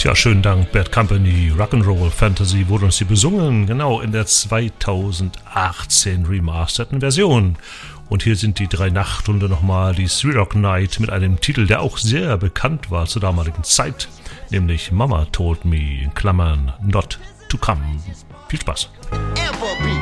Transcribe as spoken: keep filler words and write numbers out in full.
Ja, schönen Dank, Bad Company. Rock'n'Roll Fantasy wurde uns hier besungen, genau in der zweitausendachtzehn remasterten Version. Und hier sind die drei Nachthunde nochmal, die Three Rock Night mit einem Titel, der auch sehr bekannt war zur damaligen Zeit, nämlich Mama Told Me, in Klammern, Not to Come. Viel Spaß. Ever be